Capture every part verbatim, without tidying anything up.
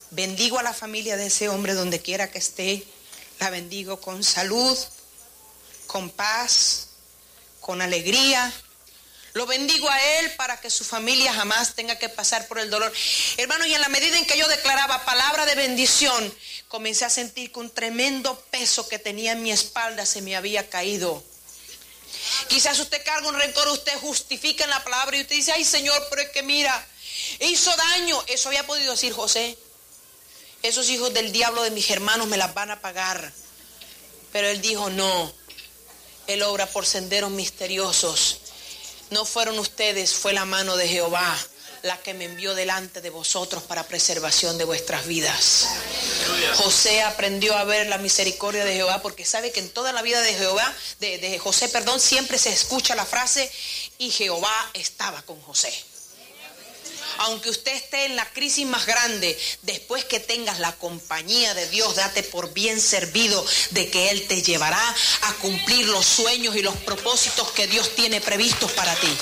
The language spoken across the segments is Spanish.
Bendigo a la familia de ese hombre donde quiera que esté. La bendigo con salud, con paz, con alegría. Lo bendigo a él para que su familia jamás tenga que pasar por el dolor. Hermanos, y en la medida en que yo declaraba palabra de bendición, comencé a sentir que un tremendo peso que tenía en mi espalda se me había caído. Quizás usted carga un rencor, usted justifica en la palabra y usted dice, ay Señor, pero es que mira, hizo daño. Eso había podido decir José. Esos hijos del diablo de mis hermanos me las van a pagar. Pero él dijo, no, él obra por senderos misteriosos. No fueron ustedes, fue la mano de Jehová la que me envió delante de vosotros para preservación de vuestras vidas. José aprendió a ver la misericordia de Jehová porque sabe que en toda la vida de Jehová, de, de José, perdón, siempre se escucha la frase, y Jehová estaba con José. Aunque usted esté en la crisis más grande, después que tengas la compañía de Dios, date por bien servido de que Él te llevará a cumplir los sueños y los propósitos que Dios tiene previstos para ti.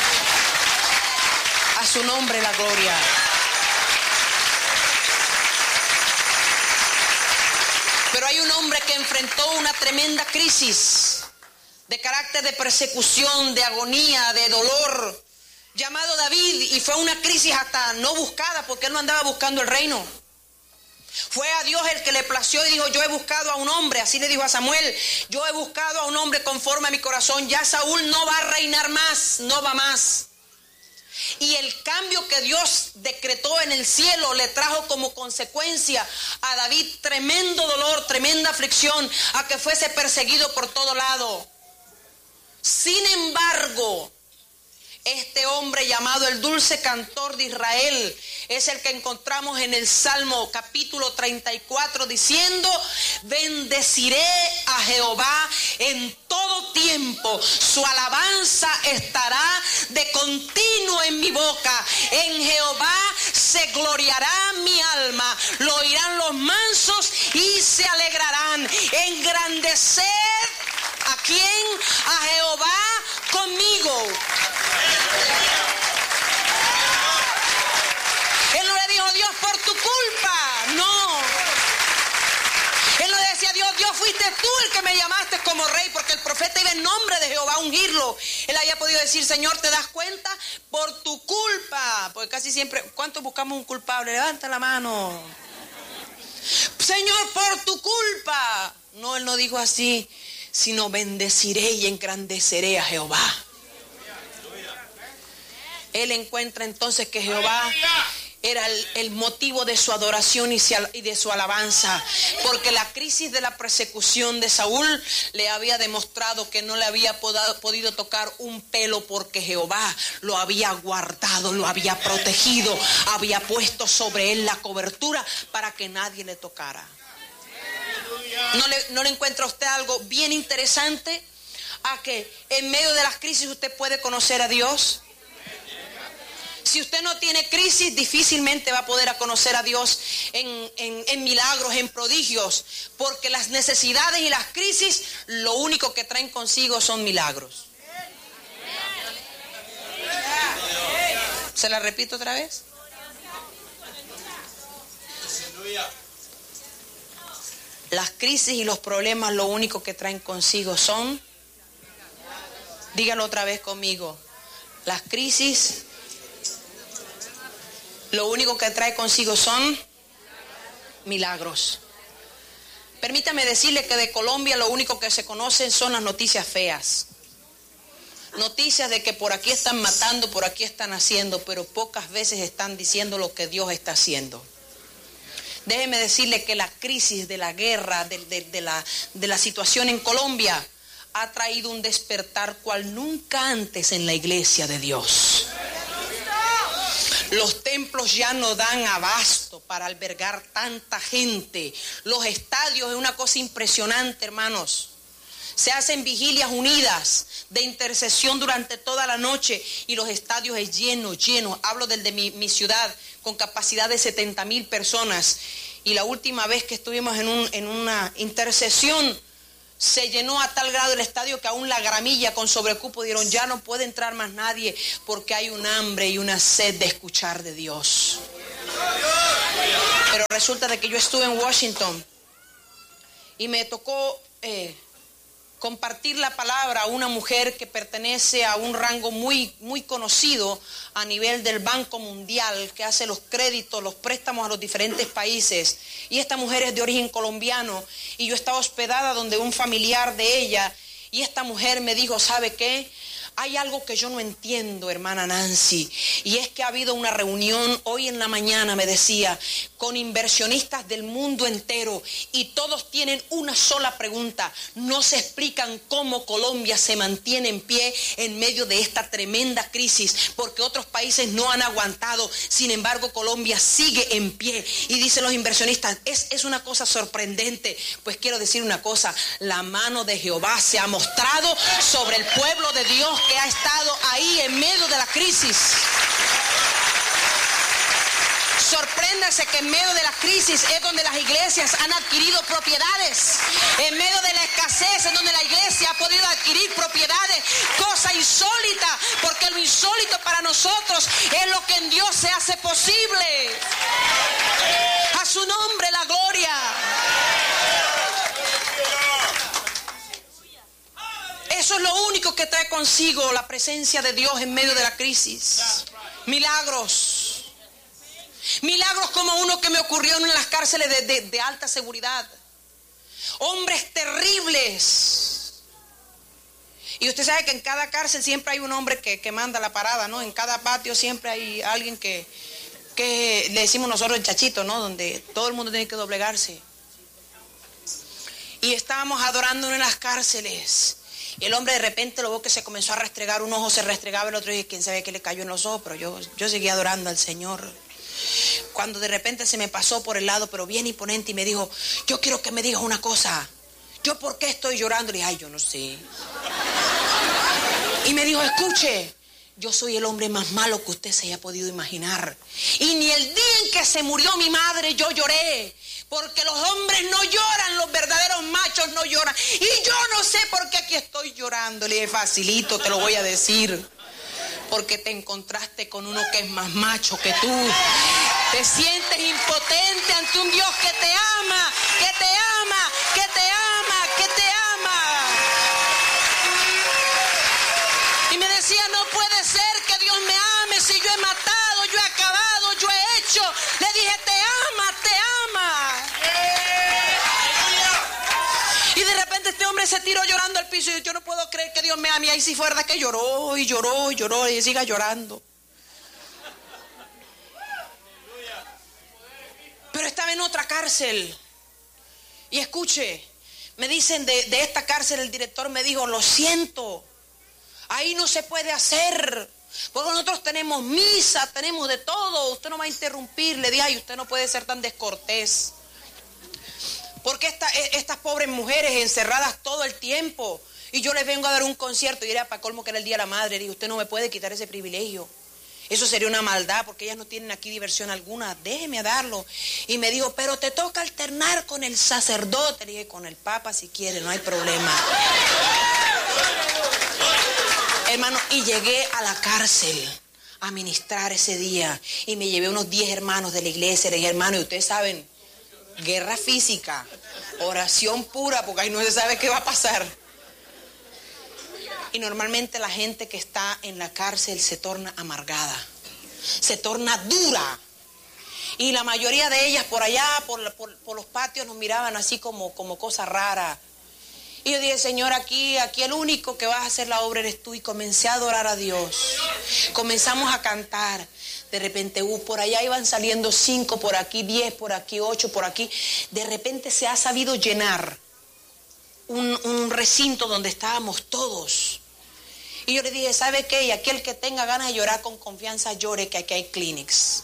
A su nombre la gloria. Pero hay un hombre que enfrentó una tremenda crisis de carácter de persecución, de agonía, de dolor, llamado David, y fue una crisis hasta no buscada, porque él no andaba buscando el reino. Fue a Dios el que le plació y dijo, yo he buscado a un hombre, así le dijo a Samuel, yo he buscado a un hombre conforme a mi corazón, ya Saúl no va a reinar más, no va más. Y el cambio que Dios decretó en el cielo le trajo como consecuencia a David tremendo dolor, tremenda aflicción, a que fuese perseguido por todo lado. Sin embargo, este hombre llamado el dulce cantor de Israel es el que encontramos en el Salmo capítulo treinta y cuatro diciendo, bendeciré a Jehová en todo tiempo, su alabanza estará de continuo en mi boca, en Jehová se gloriará mi alma, lo oirán los mansos y se alegrarán. Engrandecer ¿a quién? A Jehová conmigo. Él no le dijo, Dios, por tu culpa. No. Él no le decía, Dios, Dios, fuiste tú el que me llamaste como rey, porque el profeta iba en nombre de Jehová a ungirlo. Él había podido decir, Señor, ¿te das cuenta? Por tu culpa. Porque casi siempre, ¿cuántos buscamos un culpable? Levanta la mano. Señor, por tu culpa. No, él no dijo así, sino bendeciré y engrandeceré a Jehová. Él encuentra entonces que Jehová era el, el motivo de su adoración y, y de su alabanza, porque la crisis de la persecución de Saúl le había demostrado que no le había podado, podido tocar un pelo, porque Jehová lo había guardado, lo había protegido, había puesto sobre él la cobertura para que nadie le tocara. ¿No le, no le encuentra a usted algo bien interesante? A que en medio de las crisis usted puede conocer a Dios. Si usted no tiene crisis, difícilmente va a poder a conocer a Dios en, en, en milagros, en prodigios, porque las necesidades y las crisis lo único que traen consigo son milagros. ¿Se la repito otra vez? Las crisis y los problemas lo único que traen consigo son, dígalo otra vez conmigo, las crisis lo único que trae consigo son milagros. Permítame decirle que de Colombia lo único que se conocen son las noticias feas. Noticias de que por aquí están matando, por aquí están haciendo, pero pocas veces están diciendo lo que Dios está haciendo. Déjeme decirle que la crisis de la guerra, de, de, de, la, de la situación en Colombia, ha traído un despertar cual nunca antes en la iglesia de Dios. Los templos ya no dan abasto para albergar tanta gente. Los estadios es una cosa impresionante, hermanos. Se hacen vigilias unidas de intercesión durante toda la noche y los estadios es lleno, lleno. Hablo del de mi, mi ciudad, con capacidad de setenta mil personas. Y la última vez que estuvimos en, un, en una intercesión, se llenó a tal grado el estadio que aún la gramilla con sobrecupo dieron, ya no puede entrar más nadie, porque hay un hambre y una sed de escuchar de Dios. Pero resulta de que yo estuve en Washington y me tocó eh, compartir la palabra a una mujer que pertenece a un rango muy, muy conocido a nivel del Banco Mundial, que hace los créditos, los préstamos a los diferentes países. Y esta mujer es de origen colombiano y yo estaba hospedada donde un familiar de ella, y esta mujer me dijo, ¿sabe qué? Hay algo que yo no entiendo, hermana Nancy, y es que ha habido una reunión hoy en la mañana, me decía, con inversionistas del mundo entero, y todos tienen una sola pregunta. No se explican cómo Colombia se mantiene en pie en medio de esta tremenda crisis, porque otros países no han aguantado, sin embargo Colombia sigue en pie. Y dicen los inversionistas, es, es una cosa sorprendente. Pues quiero decir una cosa, la mano de Jehová se ha mostrado sobre el pueblo de Dios, que ha estado ahí en medio de la crisis. Sorpréndase que en medio de la crisis es donde las iglesias han adquirido propiedades. En medio de la escasez es donde la iglesia ha podido adquirir propiedades. Cosa insólita, porque lo insólito para nosotros es lo que en Dios se hace posible. A su nombre la gloria. Eso es lo único que trae consigo la presencia de Dios en medio de la crisis. Milagros. Milagros como uno que me ocurrió en las cárceles de, de, de alta seguridad. Hombres terribles. Y usted sabe que en cada cárcel siempre hay un hombre que, que manda la parada, ¿no? En cada patio siempre hay alguien que, que le decimos nosotros el chachito, ¿no? Donde todo el mundo tiene que doblegarse. Y estábamos adorando en las cárceles. Y el hombre de repente lo veo que se comenzó a restregar, un ojo se restregaba, el otro, y quién sabe qué le cayó en los ojos, pero yo, yo seguía adorando al Señor. Cuando de repente se me pasó por el lado, pero bien imponente, y me dijo, yo quiero que me digas una cosa, ¿yo por qué estoy llorando? Le dije, ay, yo no sé. Y me dijo, escuche, yo soy el hombre más malo que usted se haya podido imaginar. Y ni el día en que se murió mi madre yo lloré. Porque los hombres no lloran, los verdaderos machos no lloran. Y yo no sé por qué aquí estoy llorando. Le dije, facilito, te lo voy a decir. Porque te encontraste con uno que es más macho que tú. Te sientes impotente ante un Dios que te ama, que te ama, que te ama, que te ama. Y me decía, no puede ser que Dios me ame si yo he matado, yo he acabado, yo he hecho. Le dije, te ama, te ama. Y de repente este hombre se tiró llorando al piso y yo no puedo creer que Dios me ame. Y ahí sí fue verdad que lloró y lloró y lloró y siga llorando. Pero estaba en otra cárcel. Y escuche, me dicen de, de esta cárcel, el director me dijo, lo siento, ahí no se puede hacer. Porque nosotros tenemos misa, tenemos de todo. Usted no va a interrumpir. Le dije, ay, usted no puede ser tan descortés. Porque esta, estas pobres mujeres encerradas todo el tiempo, y yo les vengo a dar un concierto, y era para colmo que era el Día de la Madre. Le dije, usted no me puede quitar ese privilegio. Eso sería una maldad, porque ellas no tienen aquí diversión alguna. Déjeme darlo. Y me dijo, pero te toca alternar con el sacerdote. Le dije, con el Papa si quiere, no hay problema. Hermano, y llegué a la cárcel a ministrar ese día. Y me llevé unos diez hermanos de la iglesia. Le dije, hermano, y ustedes saben, guerra física, oración pura, porque ahí no se sabe qué va a pasar. Y normalmente la gente que está en la cárcel se torna amargada, se torna dura. Y la mayoría de ellas por allá, por, por, por los patios, nos miraban así como, como cosa rara. Y yo dije, Señor, aquí, aquí el único que vas a hacer la obra eres tú. Y comencé a adorar a Dios. Comenzamos a cantar. De repente, uh, por allá iban saliendo cinco, por aquí diez, por aquí ocho, por aquí. De repente se ha sabido llenar un, un recinto donde estábamos todos. Y yo le dije, ¿sabe qué? Y aquel que tenga ganas de llorar con confianza, llore, que aquí hay clinics.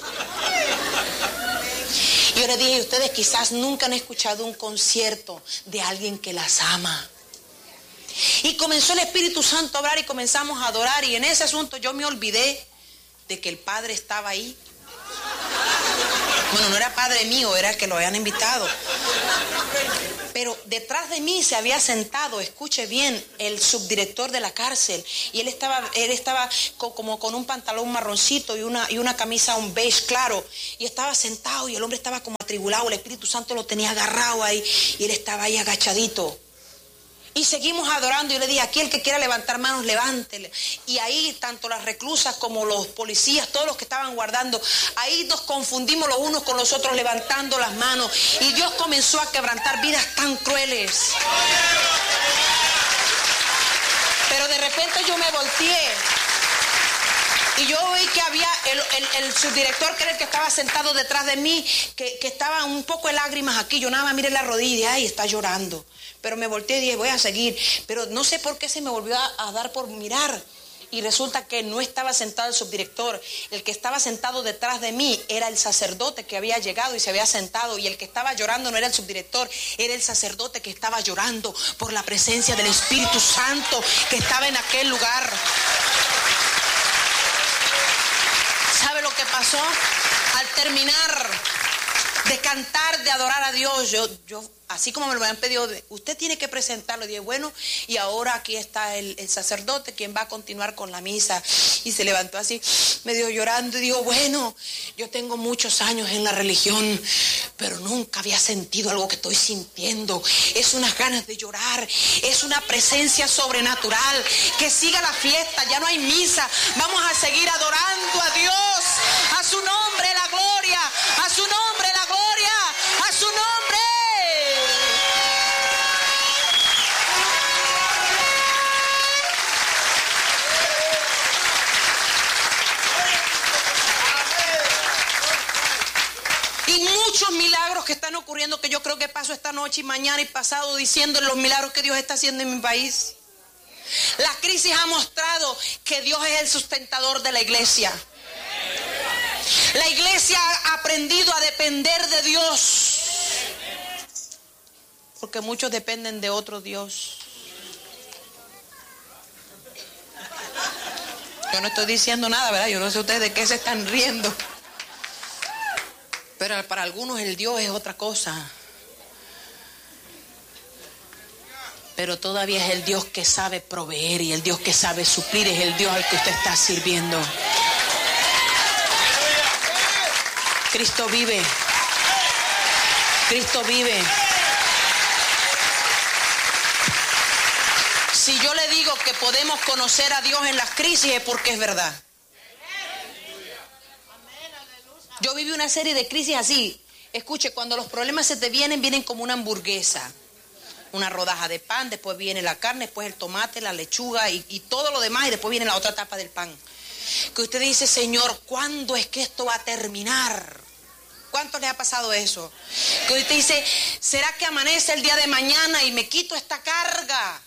Y yo le dije, ustedes quizás nunca han escuchado un concierto de alguien que las ama. Y comenzó el Espíritu Santo a hablar y comenzamos a adorar. Y en ese asunto yo me olvidé de que el Padre estaba ahí. Bueno, no era padre mío, era el que lo habían invitado. Pero detrás de mí se había sentado, escuche bien, el subdirector de la cárcel. Y él estaba, él estaba co- como con un pantalón marroncito y una, y una camisa un beige claro. Y estaba sentado y el hombre estaba como atribulado. El Espíritu Santo lo tenía agarrado ahí. Y él estaba ahí agachadito. Y seguimos adorando. Y le dije, aquí el que quiera levantar manos, levántele. Y ahí tanto las reclusas como los policías, todos los que estaban guardando, ahí nos confundimos los unos con los otros levantando las manos. Y Dios comenzó a quebrantar vidas tan crueles. Pero de repente yo me volteé. Y yo vi que había el, el, el subdirector, que era el que estaba sentado detrás de mí, que, que estaba un poco de lágrimas aquí. Yo nada más miré la rodilla y dije, ay, está llorando. Pero me volteé y dije, voy a seguir. Pero no sé por qué se me volvió a, a dar por mirar. Y resulta que no estaba sentado el subdirector. El que estaba sentado detrás de mí era el sacerdote que había llegado y se había sentado. Y el que estaba llorando no era el subdirector, era el sacerdote que estaba llorando por la presencia del Espíritu Santo que estaba en aquel lugar. ¿Sabe lo que pasó? Al terminar de cantar, de adorar a Dios, yo, yo así como me lo habían pedido, usted tiene que presentarlo. Y dije, bueno, y ahora aquí está el, el sacerdote, quien va a continuar con la misa. Y se levantó así, medio llorando, y dijo, bueno, yo tengo muchos años en la religión, pero nunca había sentido algo que estoy sintiendo. Es unas ganas de llorar, es una presencia sobrenatural. Que siga la fiesta, ya no hay misa, vamos a seguir adorando a Dios, a su nombre la gloria, a su nombre la gloria, a su nombre. Y muchos milagros que están ocurriendo, que yo creo que paso esta noche y mañana y pasado diciendo los milagros que Dios está haciendo en mi país. La crisis ha mostrado que Dios es el sustentador de la iglesia. La iglesia ha aprendido a depender de Dios, porque muchos dependen de otro Dios. Yo no estoy diciendo nada, ¿verdad? Yo no sé ustedes de qué se están riendo. Pero para algunos el Dios es otra cosa. Pero todavía es el Dios que sabe proveer y el Dios que sabe suplir, es el Dios al que usted está sirviendo. Cristo vive. Cristo vive. Si yo le digo que podemos conocer a Dios en las crisis, es porque es verdad. Yo viví una serie de crisis así. Escuche, cuando los problemas se te vienen, vienen como una hamburguesa. Una rodaja de pan, después viene la carne, después el tomate, la lechuga y, y todo lo demás, y después viene la otra tapa del pan. Que usted dice, Señor, ¿cuándo es que esto va a terminar? ¿Cuánto les ha pasado eso? Que usted dice, ¿será que amanece el día de mañana y me quito esta carga?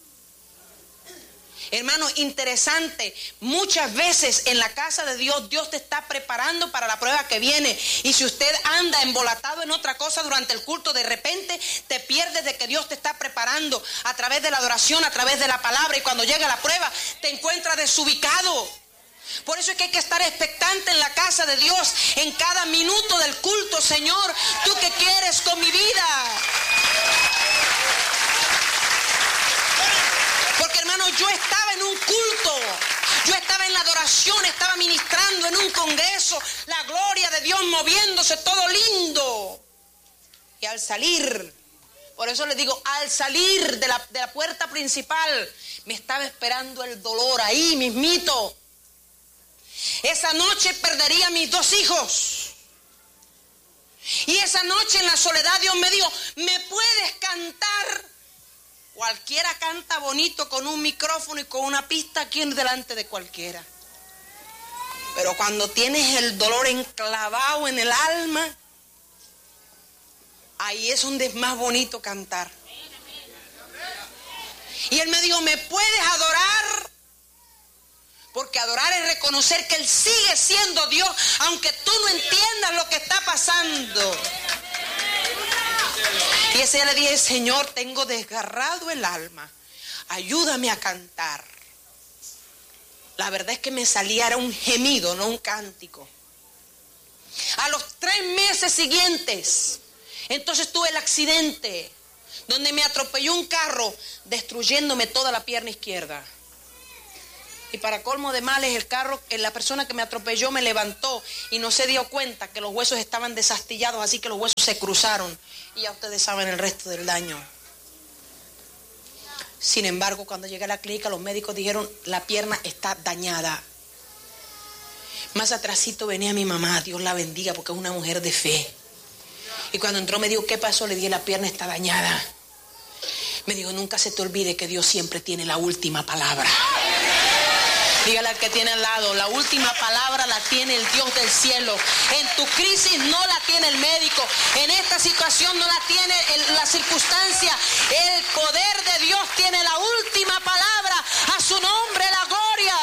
Hermano, interesante, muchas veces en la casa de Dios, Dios te está preparando para la prueba que viene. Y si usted anda embolatado en otra cosa durante el culto, de repente te pierdes de que Dios te está preparando a través de la adoración, a través de la palabra. Y cuando llega la prueba, te encuentras desubicado. Por eso es que hay que estar expectante en la casa de Dios, en cada minuto del culto. Señor, ¿tú qué quieres con mi vida? Porque, hermano, yo estaba en un culto, yo estaba en la adoración, estaba ministrando en un congreso, la gloria de Dios moviéndose, todo lindo. Y al salir, por eso les digo, al salir de la, de la puerta principal, me estaba esperando el dolor ahí mismito. Esa noche perdería a mis dos hijos. Y esa noche en la soledad Dios me dijo, ¿me puedes cantar? Cualquiera canta bonito con un micrófono y con una pista aquí delante de cualquiera. Pero cuando tienes el dolor enclavado en el alma, ahí es donde es más bonito cantar. Y él me dijo, ¿me puedes adorar? Porque adorar es reconocer que Él sigue siendo Dios, aunque tú no entiendas lo que está pasando. Y ese día le dije, Señor, tengo desgarrado el alma, ayúdame a cantar. La verdad es que me salía era un gemido, no un cántico. A los tres meses siguientes, entonces tuve el accidente donde me atropelló un carro, destruyéndome toda la pierna izquierda. Y para colmo de males, el carro, la persona que me atropelló me levantó y no se dio cuenta que los huesos estaban desastillados, así que los huesos se cruzaron. Y ya ustedes saben el resto del daño. Sin embargo, cuando llegué a la clínica, los médicos dijeron, la pierna está dañada. Más atrasito venía mi mamá, Dios la bendiga, porque es una mujer de fe. Y cuando entró me dijo, ¿qué pasó? Le dije, la pierna está dañada. Me dijo, nunca se te olvide que Dios siempre tiene la última palabra. Dígale al que tiene al lado, la última palabra la tiene el Dios del cielo. En tu crisis no la tiene el médico. En esta situación no la tiene el, la circunstancia. El poder de Dios tiene la última palabra. A su nombre la gloria.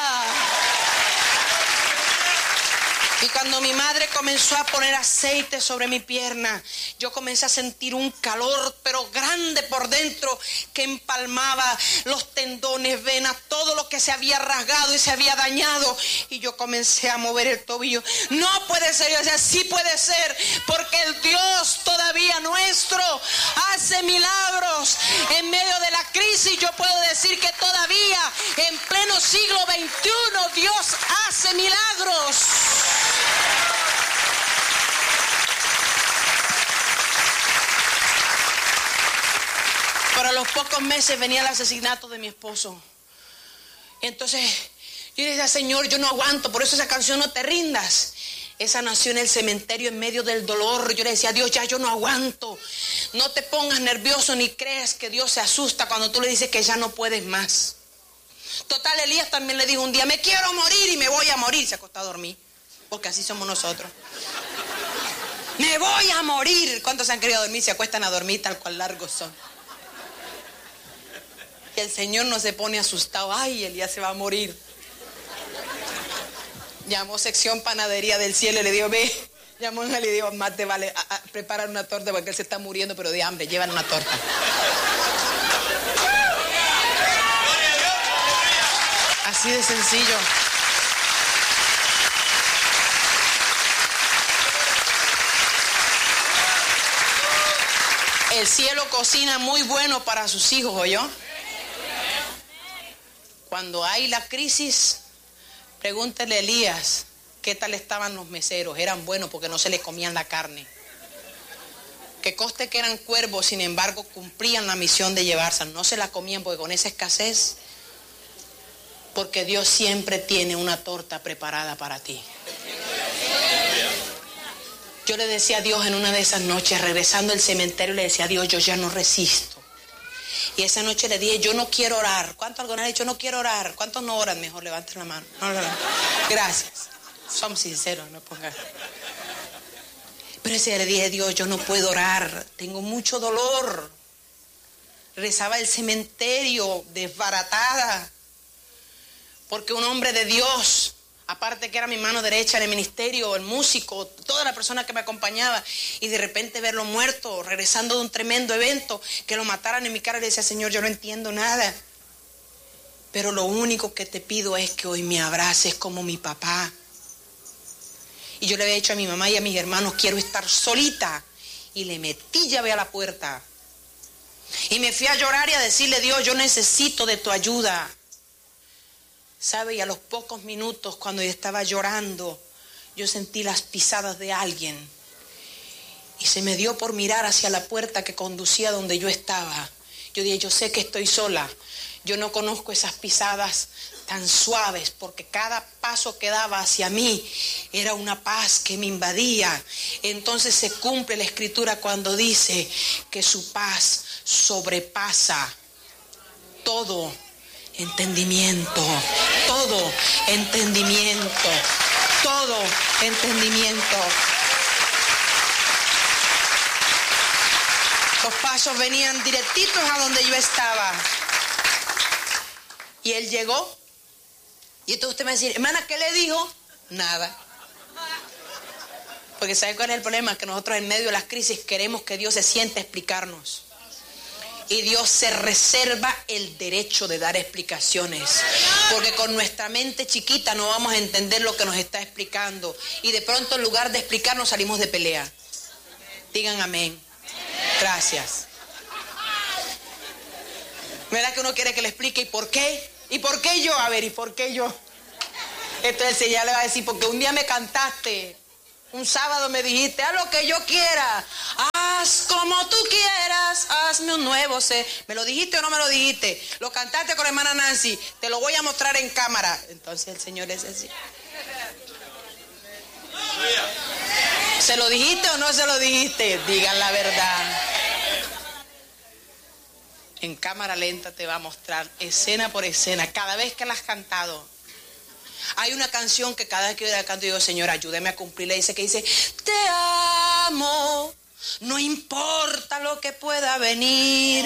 Y cuando mi madre comenzó a poner aceite sobre mi pierna, yo comencé a sentir un calor, pero grande por dentro, que empalmaba los tendones, venas, todo lo que se había rasgado y se había dañado. Y yo comencé a mover el tobillo. No puede ser, yo decía, sí puede ser, porque el Dios todavía nuestro hace milagros. En medio de la crisis yo puedo decir que todavía en pleno siglo veintiuno Dios hace milagros. Pero a los pocos meses venía el asesinato de mi esposo. Entonces yo le decía, Señor, yo no aguanto, por eso esa canción No te rindas. Esa nació en el cementerio en medio del dolor. Yo le decía, Dios, ya yo no aguanto. No te pongas nervioso ni creas que Dios se asusta cuando tú le dices que ya no puedes más. Total, Elías también le dijo un día, me quiero morir y me voy a morir. Se acostó a dormir, porque así somos nosotros. Me voy a morir. ¿Cuántos se han querido dormir? Se acuestan a dormir tal cual largos son. Y el Señor no se pone asustado. Ay, Elías se va a morir. Llamó sección panadería del cielo y le dijo, ve. Llamó y le dijo, más te vale a, a preparar una torta porque él se está muriendo, pero de hambre, llevan una torta. Así de sencillo. El cielo cocina muy bueno para sus hijos, ¿oyó? Cuando hay la crisis, pregúntele a Elías qué tal estaban los meseros. Eran buenos porque no se les comían la carne. Que conste que eran cuervos, sin embargo, cumplían la misión de llevarse. No se la comían porque con esa escasez, porque Dios siempre tiene una torta preparada para ti. Yo le decía a Dios en una de esas noches, regresando al cementerio, le decía a Dios, yo ya no resisto. Y esa noche le dije, yo no quiero orar. ¿Cuántos alguna vez han dicho, no quiero orar? ¿Cuántos no oran? Mejor levanten la mano. No, no, no. Gracias. Somos sinceros, no pongan. Pero ese día le dije, Dios, yo no puedo orar. Tengo mucho dolor. Rezaba el cementerio, desbaratada. Porque un hombre de Dios, aparte que era mi mano derecha en el ministerio, el músico, toda la persona que me acompañaba, y de repente verlo muerto, regresando de un tremendo evento, que lo mataran en mi cara, le decía, Señor, yo no entiendo nada. Pero lo único que te pido es que hoy me abraces como mi papá. Y yo le había dicho a mi mamá y a mis hermanos, quiero estar solita. Y le metí llave a la puerta. Y me fui a llorar y a decirle, Dios, yo necesito de tu ayuda. ¿Sabe? Y a los pocos minutos, cuando yo estaba llorando, yo sentí las pisadas de alguien. Y se me dio por mirar hacia la puerta que conducía donde yo estaba. Yo dije, yo sé que estoy sola. Yo no conozco esas pisadas tan suaves, porque cada paso que daba hacia mí era una paz que me invadía. Entonces se cumple la escritura cuando dice que su paz sobrepasa todo entendimiento, todo entendimiento, todo entendimiento. Los pasos venían directitos a donde yo estaba. Y él llegó. Y entonces usted me va a decir, hermana, ¿qué le dijo? Nada. Porque ¿sabe cuál es el problema? Que nosotros en medio de las crisis queremos que Dios se siente a explicarnos. Y Dios se reserva el derecho de dar explicaciones, porque con nuestra mente chiquita no vamos a entender lo que nos está explicando, y de pronto en lugar de explicarnos salimos de pelea. Digan amén. Gracias. ¿Verdad que uno quiere que le explique? ¿Y por qué? ¿Y por qué yo? A ver, ¿y por qué yo? Entonces el Señor le va a decir, porque un día me cantaste, un sábado me dijiste, haz lo que yo quiera, haz como tú quieras, hazme un nuevo ser. ¿Me lo dijiste o no me lo dijiste? Lo cantaste con la hermana Nancy, te lo voy a mostrar en cámara. Entonces el Señor le dice, ¿se lo dijiste o no se lo dijiste? Digan la verdad. En cámara lenta te va a mostrar, escena por escena, cada vez que la has cantado. Hay una canción que cada vez que yo la canto, yo digo, Señor, ayúdame a cumplirla. Dice que dice, te amo, no importa lo que pueda venir.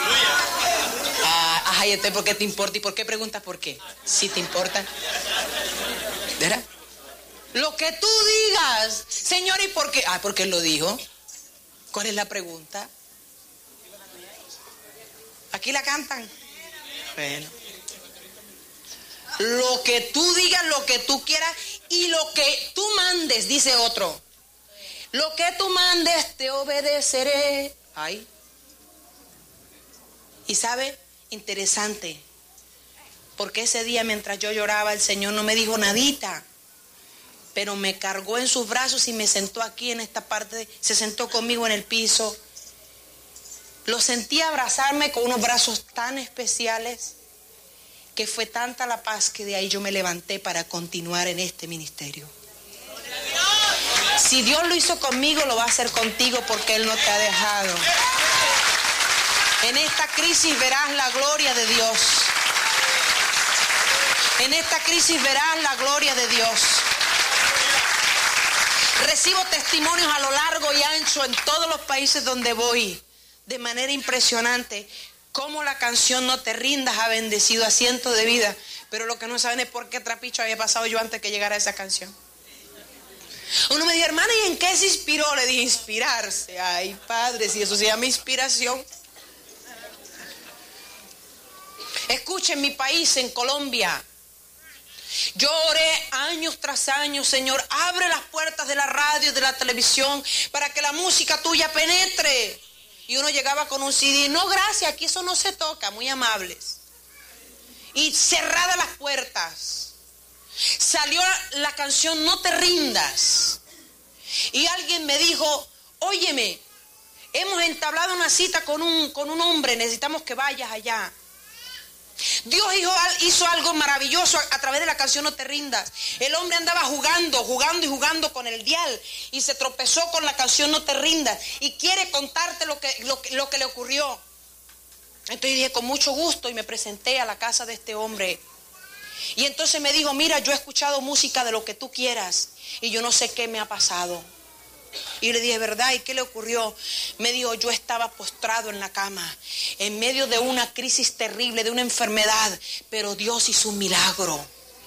Ah, ay, este, ¿por qué te importa? ¿Y por qué preguntas por qué? Si te importa. ¿Verdad? Lo que tú digas, Señor, ¿y por qué? Ah, porque Él lo dijo. ¿Cuál es la pregunta? ¿Aquí la cantan? Bueno. Lo que tú digas, lo que tú quieras y lo que tú mandes, dice otro. Lo que tú mandes te obedeceré. Ay. Y sabe, interesante, porque ese día mientras yo lloraba el Señor no me dijo nadita, pero me cargó en sus brazos y me sentó aquí en esta parte, se sentó conmigo en el piso. Lo sentí abrazarme con unos brazos tan especiales, que fue tanta la paz que de ahí yo me levanté para continuar en este ministerio. Si Dios lo hizo conmigo, lo va a hacer contigo, porque Él no te ha dejado. En esta crisis verás la gloria de Dios. En esta crisis verás la gloria de Dios. Recibo testimonios a lo largo y ancho en todos los países donde voy, de manera impresionante, cómo la canción No te rindas ha bendecido a cientos de vidas. Pero lo que no saben es por qué trapicho había pasado yo antes que llegara esa canción. Uno me dijo, hermana, ¿y en qué se inspiró? Le dije, inspirarse. Ay, padre, si eso se llama inspiración. Escuchen, mi país, en Colombia, yo oré años tras años, Señor, abre las puertas de la radio, de la televisión, para que la música tuya penetre. Y uno llegaba con un C D, no, gracias, aquí eso no se toca, muy amables. Y cerradas las puertas, salió la canción No te rindas. Y alguien me dijo, óyeme, hemos entablado una cita con un, con un hombre, necesitamos que vayas allá. Dios hizo, hizo algo maravilloso a, a través de la canción No te rindas. El hombre andaba jugando, jugando y jugando con el dial y se tropezó con la canción No te rindas y quiere contarte lo que, lo, lo que le ocurrió. Entonces dije, con mucho gusto, y me presenté a la casa de este hombre. Y entonces me dijo, mira, yo he escuchado música de lo que tú quieras y yo no sé qué me ha pasado. Y le dije, ¿verdad? ¿Y qué le ocurrió? Me dijo, yo estaba postrado en la cama, en medio de una crisis terrible, de una enfermedad, pero Dios hizo un milagro.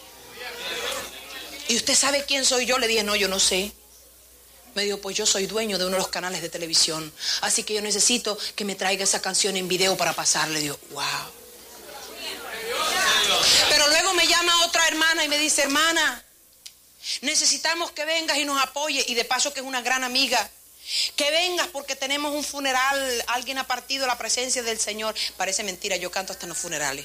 ¿Y usted sabe quién soy yo? Le dije, no, yo no sé. Me dijo, pues yo soy dueño de uno de los canales de televisión, así que yo necesito que me traiga esa canción en video para pasarle. Digo, wow. Pero luego me llama otra hermana y me dice, hermana, necesitamos que vengas y nos apoyes, y de paso que es una gran amiga, que vengas porque tenemos un funeral, alguien ha partido a la presencia del Señor. Parece mentira, yo canto hasta en los funerales.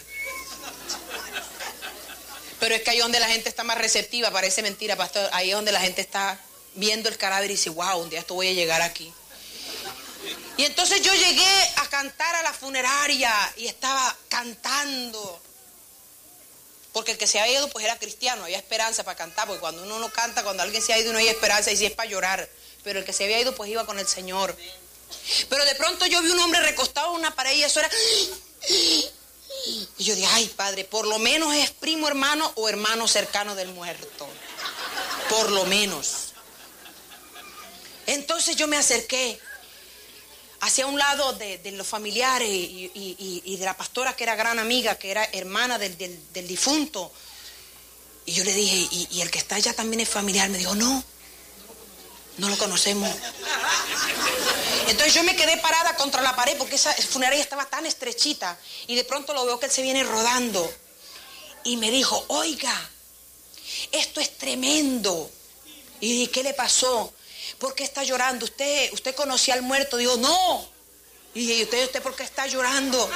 Pero es que ahí donde la gente está más receptiva, parece mentira, pastor, ahí es donde la gente está viendo el cadáver y dice, wow, un día esto voy a llegar aquí. Y entonces yo llegué a cantar a la funeraria y estaba cantando. Porque el que se había ido pues era cristiano, había esperanza para cantar, porque cuando uno no canta, cuando alguien se ha ido no hay esperanza, y si es para llorar. Pero el que se había ido pues iba con el Señor. Pero de pronto yo vi un hombre recostado en una pared y eso era... Y yo dije, ay, Padre, por lo menos es primo hermano o hermano cercano del muerto. Por lo menos. Entonces yo me acerqué hacia un lado de, de los familiares y, y, y de la pastora, que era gran amiga, que era hermana del, del, del difunto. Y yo le dije, ¿y, y el que está allá también es familiar? Me dijo, no, no lo conocemos. Entonces yo me quedé parada contra la pared porque esa funeraria estaba tan estrechita. Y de pronto lo veo que él se viene rodando. Y me dijo, oiga, esto es tremendo. Y dije, ¿qué le pasó? ¿Por qué está llorando? ¿Usted, usted conocía al muerto? Digo, no. Y dije, ¿usted, usted por qué está llorando?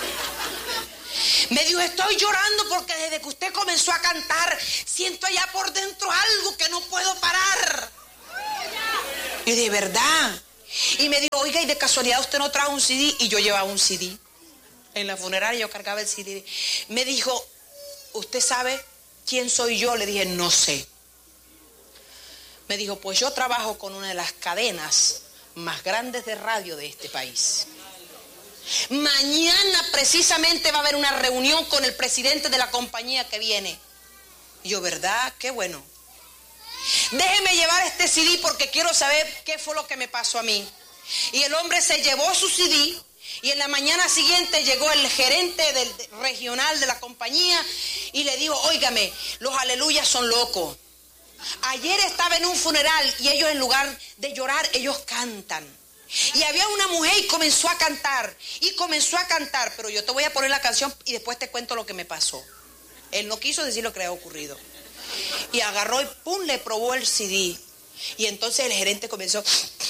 Me dijo, estoy llorando porque desde que usted comenzó a cantar, siento allá por dentro algo que no puedo parar. Y de verdad. Y me dijo, oiga, y de casualidad usted no trajo un C D. Y yo llevaba un C D. En la funeraria yo cargaba el C D. Me dijo, ¿usted sabe quién soy yo? Le dije, no sé. Me dijo, pues yo trabajo con una de las cadenas más grandes de radio de este país. Mañana precisamente va a haber una reunión con el presidente de la compañía que viene. Y yo, ¿verdad? Qué bueno. Déjeme llevar este C D porque quiero saber qué fue lo que me pasó a mí. Y el hombre se llevó su C D y en la mañana siguiente llegó el gerente del regional de la compañía y le dijo, óigame, los aleluyas son locos. Ayer estaba en un funeral y ellos en lugar de llorar, ellos cantan. Y había una mujer y comenzó a cantar, y comenzó a cantar, pero yo te voy a poner la canción y después te cuento lo que me pasó. Él no quiso decir lo que le había ocurrido. Y agarró y pum, le probó el C D. Y entonces el gerente comenzó...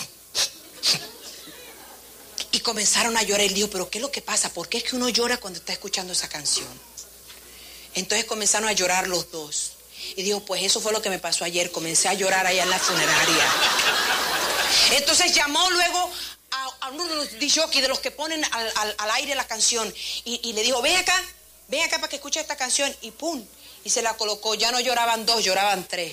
Y comenzaron a llorar. Él dijo, pero ¿qué es lo que pasa? ¿Por qué es que uno llora cuando está escuchando esa canción? Entonces comenzaron a llorar los dos. Y dijo, pues eso fue lo que me pasó ayer. Comencé a llorar allá en la funeraria. Entonces llamó luego a, a uno de los D J de los que ponen al, al, al aire la canción. Y, y le dijo, ven acá, ven acá para que escuche esta canción. Y pum, y se la colocó. Ya no lloraban dos, lloraban tres.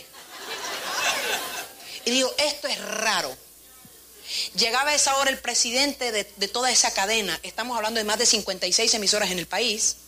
Y dijo, esto es raro. Llegaba a esa hora el presidente de, de toda esa cadena. Estamos hablando de más de cincuenta y seis emisoras en el país.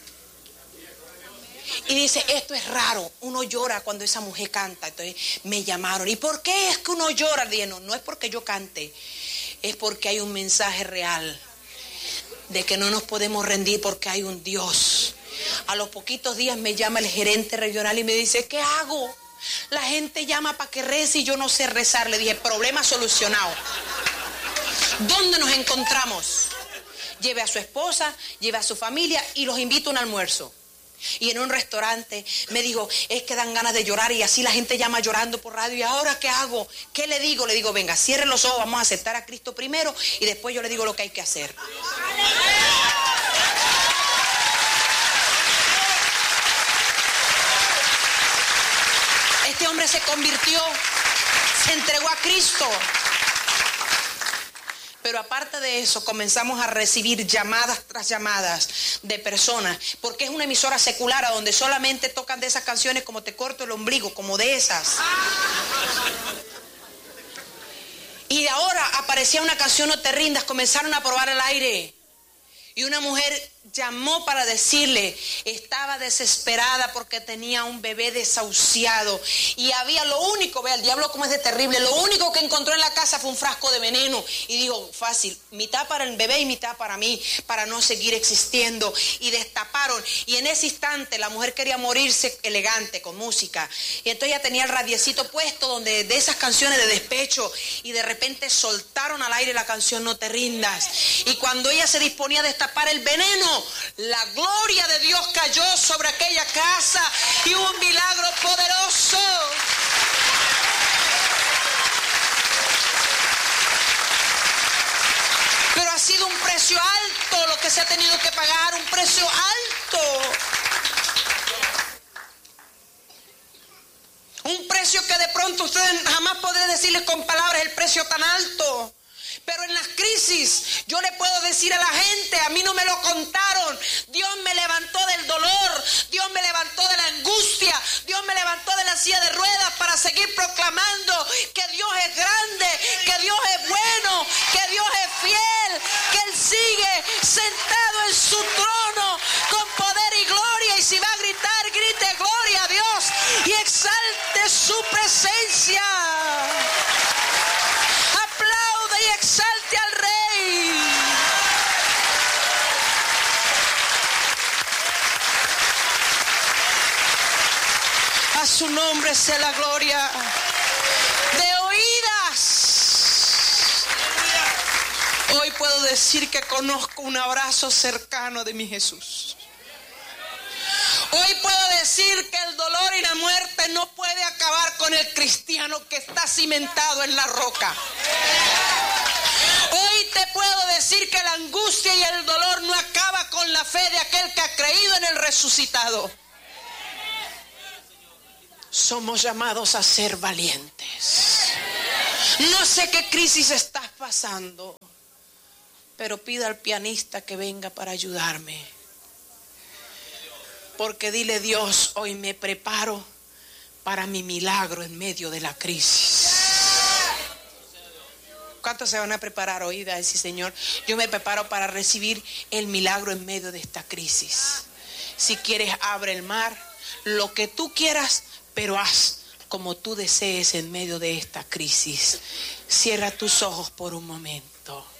Y dice, esto es raro, uno llora cuando esa mujer canta. Entonces me llamaron, ¿y por qué es que uno llora? Dije, no, no es porque yo cante, es porque hay un mensaje real de que no nos podemos rendir porque hay un Dios. A los poquitos días me llama el gerente regional y me dice, ¿qué hago? La gente llama para que rece y yo no sé rezar. Le dije, problema solucionado. ¿Dónde nos encontramos? Lleve a su esposa, lleve a su familia y los invito a un almuerzo. Y en un restaurante me dijo, es que dan ganas de llorar y así la gente llama llorando por radio. ¿Y ahora qué hago? ¿Qué le digo? Le digo, venga, cierre los ojos, vamos a aceptar a Cristo primero y después yo le digo lo que hay que hacer. Este hombre se convirtió, se entregó a Cristo. Pero aparte de eso, comenzamos a recibir llamadas tras llamadas de personas, porque es una emisora secular a donde solamente tocan de esas canciones como Te corto el ombligo, como de esas. Y de ahora aparecía una canción, No te rindas, comenzaron a probar el aire. Y una mujer llamó para decirle, estaba desesperada porque tenía un bebé desahuciado. Y había lo único, vea el diablo como es de terrible, lo único que encontró en la casa fue un frasco de veneno. Y dijo, fácil, mitad para el bebé y mitad para mí, para no seguir existiendo. Y destaparon. Y en ese instante la mujer quería morirse elegante, con música. Y entonces ella tenía el radiecito puesto donde de esas canciones de despecho. Y de repente soltaron al aire la canción No te rindas. Y cuando ella se disponía a destapar el veneno, la gloria de Dios cayó sobre aquella casa y hubo un milagro poderoso. Pero ha sido un precio alto lo que se ha tenido que pagar, un precio alto. Un precio que de pronto ustedes jamás podrán decirles con palabras el precio tan alto. Pero en las crisis yo le puedo decir a la gente, a mí no me lo contaron, Dios me levantó del dolor, Dios me levantó de la angustia, Dios me levantó de la silla de ruedas para seguir proclamando que Dios es grande, que Dios es bueno, que Dios es fiel, que Él sigue sentado en su trono con poder y gloria, y si va a gritar, grite gloria a Dios y exalte su presencia. Y exalte al Rey. A su nombre sea la gloria. De oídas Hoy puedo decir que conozco un abrazo cercano de mi Jesús. Hoy puedo decir que el dolor y la muerte no puede acabar con el cristiano que está cimentado en la roca. Hoy te puedo decir que la angustia y el dolor no acaba con la fe de aquel que ha creído en el resucitado. Somos llamados a ser valientes. No sé qué crisis estás pasando, pero pida al pianista que venga para ayudarme. Porque dile: Dios, hoy me preparo para mi milagro en medio de la crisis. ¿Cuántos se van a preparar hoy? Da decir: Señor, yo me preparo para recibir el milagro en medio de esta crisis. Si quieres, abre el mar, lo que tú quieras, pero haz como tú desees en medio de esta crisis. Cierra tus ojos por un momento.